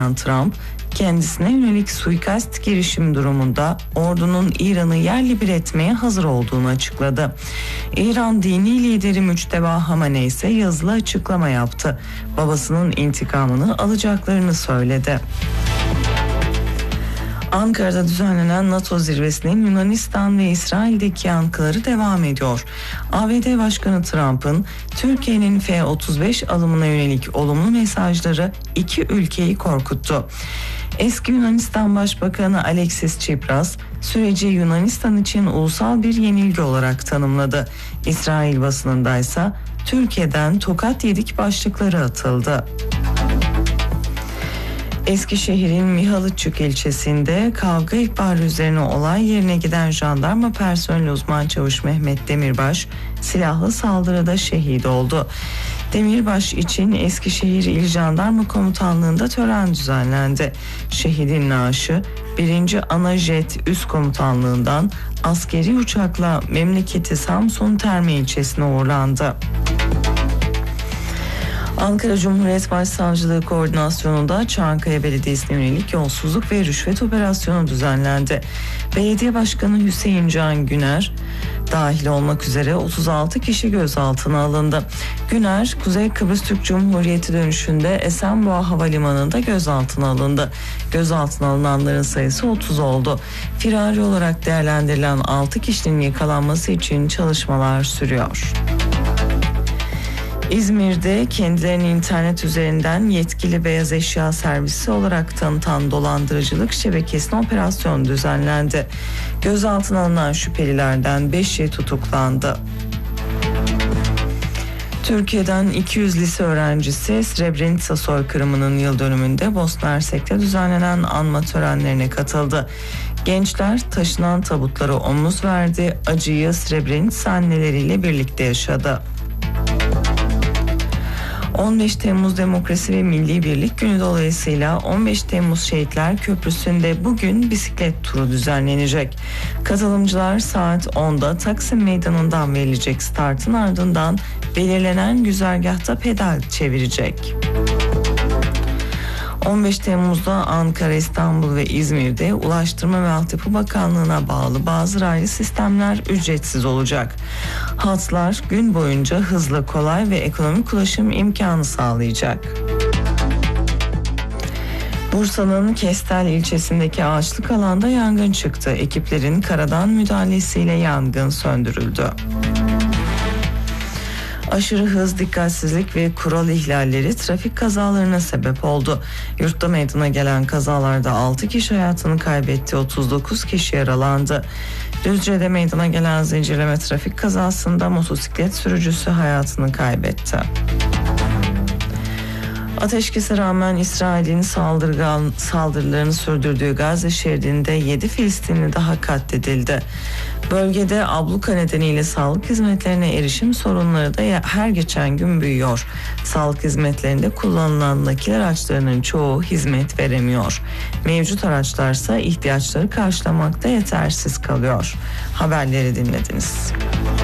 Trump, kendisine yönelik suikast girişim durumunda ordunun İran'ı yerle bir etmeye hazır olduğunu açıkladı. İran dini lideri Müçteba Hamenei ise yazılı açıklama yaptı. Babasının intikamını alacaklarını söyledi. Ankara'da düzenlenen NATO zirvesinin Yunanistan ve İsrail'deki yankıları devam ediyor. ABD Başkanı Trump'ın Türkiye'nin F-35 alımına yönelik olumlu mesajları iki ülkeyi korkuttu. Eski Yunanistan Başbakanı Alexis Tsipras, süreci Yunanistan için ulusal bir yenilgi olarak tanımladı. İsrail basınındaysa Türkiye'den tokat yedik başlıkları atıldı. Eskişehir'in Mihalıççık ilçesinde kavga ihbarı üzerine olay yerine giden jandarma personeli uzman çavuş Mehmet Demirbaş silahlı saldırıda şehit oldu. Demirbaş için Eskişehir İl Jandarma Komutanlığı'nda tören düzenlendi. Şehidin naaşı 1. Anajet Üst Komutanlığı'ndan askeri uçakla memleketi Samsun Terme ilçesine uğurlandı. Ankara Cumhuriyet Başsavcılığı koordinasyonunda Çankaya Belediyesi'ne yönelik yolsuzluk ve rüşvet operasyonu düzenlendi. Belediye Başkanı Hüseyin Can Güner dahil olmak üzere 36 kişi gözaltına alındı. Güner, Kuzey Kıbrıs Türk Cumhuriyeti dönüşünde Esenboğa Havalimanı'nda gözaltına alındı. Gözaltına alınanların sayısı 30 oldu. Firari olarak değerlendirilen 6 kişinin yakalanması için çalışmalar sürüyor. İzmir'de kendilerini internet üzerinden yetkili beyaz eşya servisi olarak tanıtan dolandırıcılık şebekesine operasyon düzenlendi. Gözaltına alınan şüphelilerden 5'i tutuklandı. Türkiye'den 200 lise öğrencisi Srebrenica soykırımının yıl dönümünde Bosna Hersek'te düzenlenen anma törenlerine katıldı. Gençler taşınan tabutlara omuz verdi, acıyı Srebrenica anneleriyle birlikte yaşadı. 15 Temmuz Demokrasi ve Milli Birlik Günü dolayısıyla 15 Temmuz Şehitler Köprüsü'nde bugün bisiklet turu düzenlenecek. Katılımcılar saat 10'da Taksim Meydanı'ndan verilecek startın ardından belirlenen güzergahta pedal çevirecek. 15 Temmuz'da Ankara, İstanbul ve İzmir'de Ulaştırma ve Altyapı Bakanlığı'na bağlı bazı raylı sistemler ücretsiz olacak. Hatlar gün boyunca hızlı, kolay ve ekonomik ulaşım imkanı sağlayacak. Bursa'nın Kestel ilçesindeki ağaçlık alanda yangın çıktı. Ekiplerin karadan müdahalesiyle yangın söndürüldü. Aşırı hız, dikkatsizlik ve kural ihlalleri trafik kazalarına sebep oldu. Yurtta meydana gelen kazalarda 6 kişi hayatını kaybetti, 39 kişi yaralandı. Düzce'de meydana gelen zincirleme trafik kazasında motosiklet sürücüsü hayatını kaybetti. Ateşkese rağmen İsrail'in saldırılarını sürdürdüğü Gazze şeridinde 7 Filistinli daha katledildi. Bölgede abluka nedeniyle sağlık hizmetlerine erişim sorunları da her geçen gün büyüyor. Sağlık hizmetlerinde kullanılan nakil araçlarının çoğu hizmet veremiyor. Mevcut araçlarsa ihtiyaçları karşılamakta yetersiz kalıyor. Haberleri dinlediniz.